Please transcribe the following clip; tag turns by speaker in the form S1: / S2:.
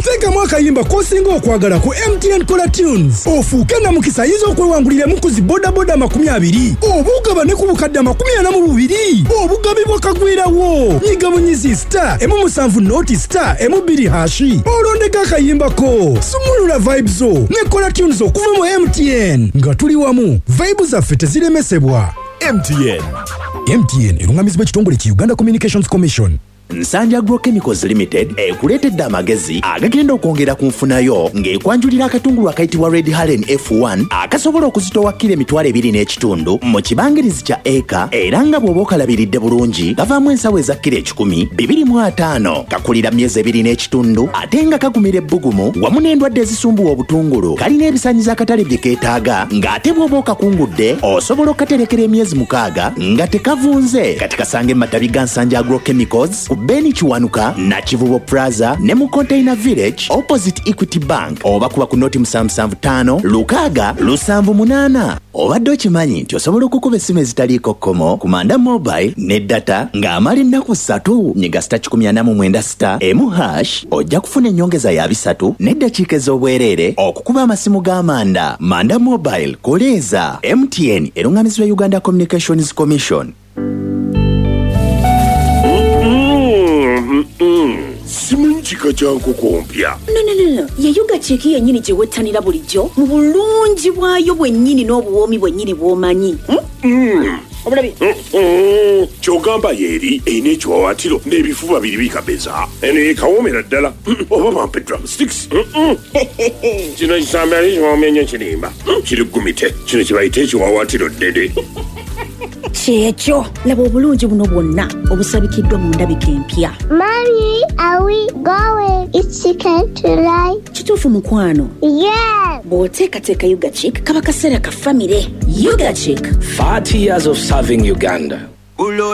S1: teekamu akayimba k'osinga okwagala ku MTN Color Tunes ofuuke na mukisa ayinza okwewanguliramu ku zi bodaboda 20 oba ogabane ku bukadde 42 obugabibwa kagwirawo nyiga bunyizi star emu 7 star emu 2 hashi olondeka akayimbako sumulula vibes zo ne Color Tunes okuva mu MTN nga tuli wamu vibes zaffe teziremesebwa. MTN erungamizibwa ekitongole ki Uganda Communications Commission.
S2: Nsanja Agrochemicals Limited ekuleetedde amagezi agagenda okwongera ku nfunayo ng'ekwanjulira akatungulu akayitibwa Red Haren F1 akasobola okuzitowa kilo 2.5 mu kibangirizi kya eka era nga bw'oba okalabiridde bulungi kavaamu ensawo eza kilo 10 2.5 kakulira myezi 2.5 ate nga kagumira ebbugumu wamu n'endwadde ezisumbuwa obutungulu kalina ebisaanyizo akatale bye keetaaga ng'ate bw'oba okakungudde osobola okaterekera emyezi 6 nga tekavunze kati kasange matabi ga Nsanja Agrochemicals Beni Chiwanuka na Kivubo Plaza ne mu Container Village opposite Equity Bank oba kuba ku noti 775 Lukaga 778 obadde okimanyi nti osobola okukuba essimu ezitaliiko kkomo ku Manda Mobile ne data ng'amala ennaku 3 nyiga *496 emu hash ojja kufuna ennyongeza ya 3 n'eddakiika ez'obwereere okukuba amasimu g'Amanda. Manda Mobile koleeza MTN erungamizibwa Uganda Communications Commission.
S3: Simunchika changu kompya.
S4: No. Yayuga cheki yennyini gye wettanira bulijjo mu bulungi bwayo bwennyini n'obuwoomi bwennyini bw'omanyi. Obulabi.
S3: Kyogamba yeri eyina ekiwawaatiro n'ebifuba biri bikabeza. Eno yekawoomera ddala. Oba bampe drumsticks. Kino kisambe ali kiwamenya kirimba. Kiri gumite. Kino kibayita ekiwawaatiro ddede.
S4: Kyekyo laba obulungi buno bwonna obusabikiddwa mu ndabika empya.
S5: Mommy, are we going? It's chicken tonight.
S4: Kituufu mukwano?
S5: Yes.
S4: Bw'oteekateeka Yuga Chick kaba kaseera ka famire. Yuga Chick.
S6: 30 years of serving Uganda.